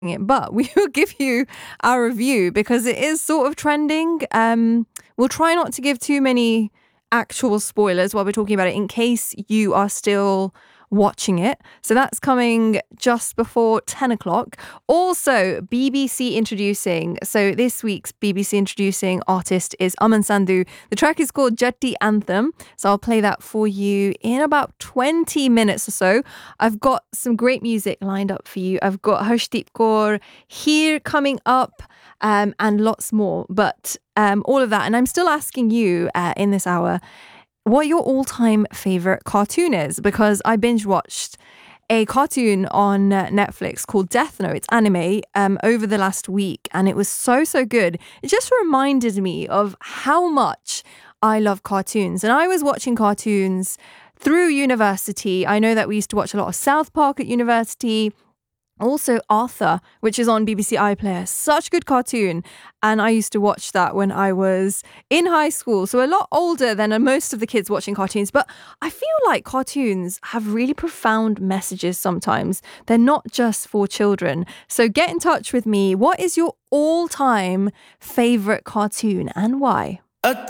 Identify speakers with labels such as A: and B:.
A: it, but we will give you our review because it is sort of trending. We'll try not to give too many actual spoilers while we're talking about it in case you are still watching it. So that's coming just before 10 o'clock. Also, BBC introducing. So this week's BBC introducing artist is Aman Sandhu. The track is called Jatti Anthem. So I'll play that for you in about 20 minutes or so. I've got some great music lined up for you. I've got Harshdeep Kaur here coming up and lots more. But all of that. And I'm still asking you in this hour what your all-time favourite cartoon is, because I binge-watched a cartoon on Netflix called Death Note. It's anime over the last week, and it was so good. It just reminded me of how much I love cartoons. And I was watching cartoons through university. I know that we used to watch a lot of South Park at university. Also Arthur, which is on BBC iPlayer. Such a good cartoon. And I used to watch that when I was in high school. So a lot older than most of the kids watching cartoons. But I feel like cartoons have really profound messages sometimes. They're not just for children. So get in touch with me. What is your all-time favourite cartoon and why?